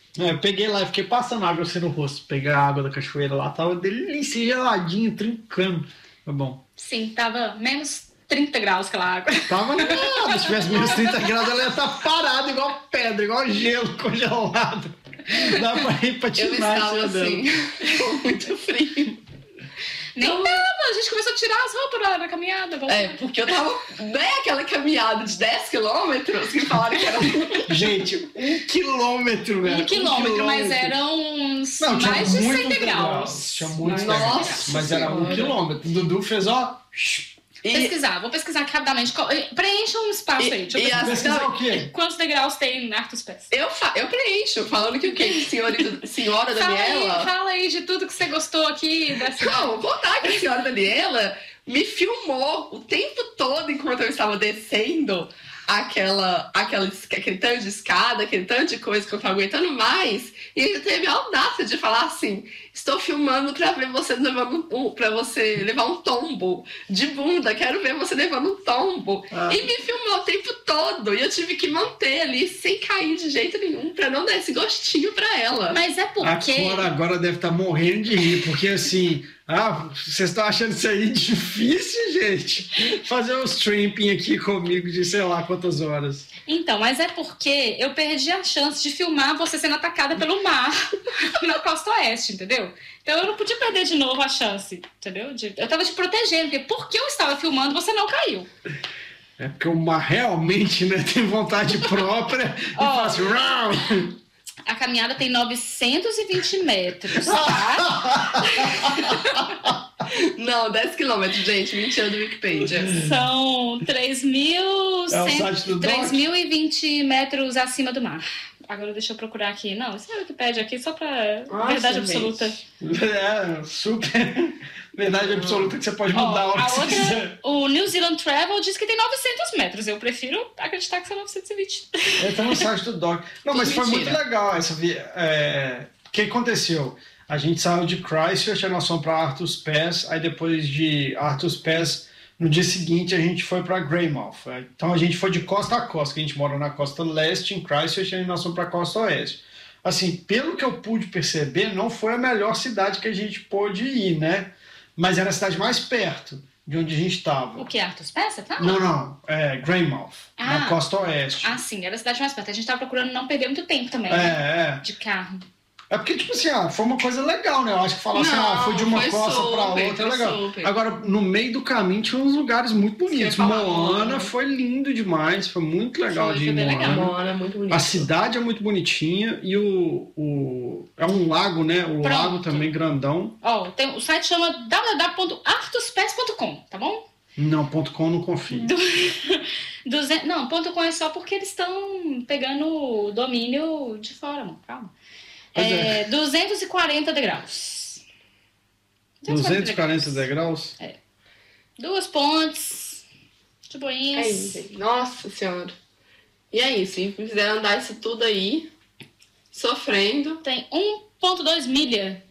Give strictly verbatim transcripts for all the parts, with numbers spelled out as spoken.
É, eu peguei lá e fiquei passando água assim no rosto. Peguei a água da cachoeira lá, tava delícia, geladinho, trincando. Foi bom. Sim, tava menos trinta graus aquela água. Tava nada, se tivesse menos trinta graus, ela ia estar parada igual pedra, igual gelo congelado. Dá pra ir patinar. Eu estava assim, com muito frio. Nem Então- tava, a gente começou a tirar as roupas na, na caminhada. Vamos... É, porque eu tava. Não é aquela caminhada de dez quilômetros que falaram que era. Gente, um quilômetro, velho. Um quilômetro, mas eram uns Não, tinha mais de muito cem degraus. Tinha muitos Nossa degraus. Mas era um Senhora. quilômetro. O Dudu fez, ó. E, Pesquisar, vou pesquisar aqui rapidamente. Preencha um espaço E- aí. Deixa eu e pesquisar. as- Pesquisar o quê? Quantos degraus tem em Arthur's Pass? eu, fa... eu preencho, falando que o quê? Senhorita... Senhora Fala aí, Daniela. fala aí de tudo que você gostou aqui dessa. Não, vou contar que a senhora Daniela me filmou o tempo todo enquanto eu estava descendo aquela, aquela, aquele tanto de escada, aquele tanto de coisa que eu tava aguentando mais. E ele teve a audácia de falar assim: estou filmando pra ver você levando um, pra você levar um tombo de bunda, quero ver você levando um tombo. Ah. E me filmou o tempo todo. E eu tive que manter ali sem cair de jeito nenhum pra não dar esse gostinho pra ela. Mas é A porque. Cora agora deve estar morrendo de rir, porque assim, ah, vocês estão achando isso aí difícil, gente? Fazer um tramping aqui comigo de sei lá quantas horas. Então, mas é porque eu perdi a chance de filmar você sendo atacada pelo mar na costa oeste, entendeu? Então eu não podia perder de novo a chance, entendeu? De- Eu tava te protegendo, porque porque eu estava filmando, você não caiu. É porque o mar realmente, né, tem vontade própria e Ó. faz assim, "Rau!" A caminhada tem novecentos e vinte metros, tá? Não, dez quilômetros, gente. Mentira do Wikipedia. São três mil É o site do Doc? três mil e vinte metros acima do mar. Agora deixa eu procurar aqui. Não, isso é o Wikipedia aqui, só pra Nossa, verdade gente. absoluta. É, super verdade absoluta que você pode Ó, mudar a hora a que você outra, quiser. o New Zealand Travel diz que tem novecentos metros. Eu prefiro acreditar que são novecentos e vinte. Entra no site do Doc. Não, mas foi Mentira. muito legal essa vi... é... O que aconteceu? A gente saiu de Christchurch, nós fomos para Arthur's Pass, aí depois de Arthur's Pass, no dia seguinte a gente foi para Greymouth. Então a gente foi de costa a costa, que a gente mora na costa leste, em Christchurch, e nós fomos para a costa oeste. Assim, pelo que eu pude perceber, não foi a melhor cidade que a gente pôde ir, né? Mas era a cidade mais perto de onde a gente estava. O que, Arthur's Pass, você fala? Não, não, é Greymouth, na Ah. costa oeste. Ah, sim, era a cidade mais perto. A gente tava procurando não perder muito tempo também, É, né? é. De carro. É porque, tipo assim, ah, foi uma coisa legal, né? Eu acho que falar assim, Não, ah, foi de uma foi costa pra super, outra, é foi legal. super. Agora, no meio do caminho tinha uns lugares muito bonitos. Você ia falar, Moana Moana. foi lindo demais, foi muito legal Foi, de foi ir bem Moana. legal. Moana, muito bonito. A cidade é muito bonitinha e o, o... É um lago, né? O Pronto. lago também grandão. Ó, tem, o site chama w w w ponto arthuspass ponto com, tá bom? Não, ponto .com não confio. Du... Duze... Não, ponto .com é só porque eles estão pegando o domínio de fora, mano. Calma. Pois É, duzentos e quarenta degraus. duzentos e quarenta degraus? Duas pontes. De boinhas. É isso, gente. Nossa senhora. E é isso. E fizeram andar isso tudo aí, sofrendo. Tem um ponto dois milha.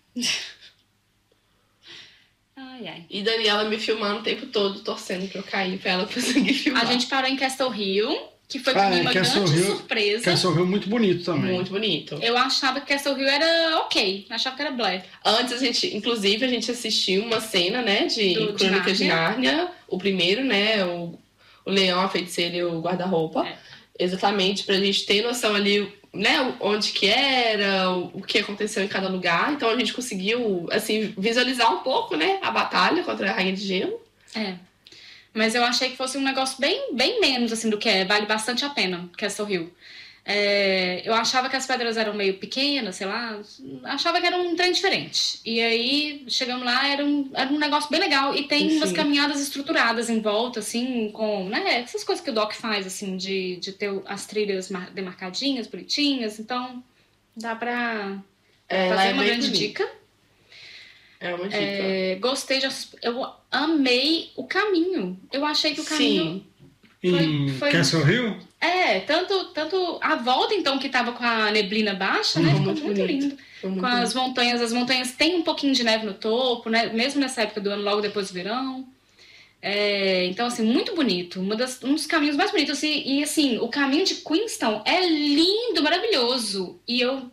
Ai, ai. E Daniela me filmando o tempo todo, torcendo pra eu cair, pra ela conseguir filmar. A gente parou em Castle Hill, que foi Ah, pra mim é, uma Castle grande Hill- surpresa. Castle Hill muito bonito também. Muito bonito. Eu achava que Castle Hill era ok. Eu achava que era black. Antes a gente, inclusive, a gente assistiu uma cena, né, de Do- de Crônicas de Nárnia. O primeiro, né, o, o leão, a feiticeira e o guarda-roupa. É. Exatamente, pra gente ter noção ali, né, onde que era, o, o que aconteceu em cada lugar. Então a gente conseguiu, assim, visualizar um pouco, né, a batalha contra a Rainha de Gelo. É. Mas eu achei que fosse um negócio bem, bem menos assim do que é. Vale bastante a pena, Castle Hill. É, eu achava que as pedras eram meio pequenas, sei lá. Achava que era um trem diferente. E aí, chegamos lá, era um, era um negócio bem legal. E tem Sim. umas caminhadas estruturadas em volta, assim, com, né, essas coisas que o Doc faz, assim, de, de ter as trilhas mar- demarcadinhas, bonitinhas. Então, dá pra É, lá fazer é uma bem grande bonito. dica. É uma dica. É, gostei de. Eu amei o caminho. Eu achei que o caminho. Sim. Em Foi- foi- Castle Hill? É, tanto, tanto a volta, então, que tava com a neblina baixa, né? Ficou Ficou muito muito, bonito. lindo. Foi muito Com as montanhas, as montanhas têm um pouquinho de neve no topo, né? Mesmo nessa época do ano, logo depois do verão. É, então, assim, muito bonito. Uma das, um dos caminhos mais bonitos. E, e, assim, o caminho de Queenstown é lindo, maravilhoso. E eu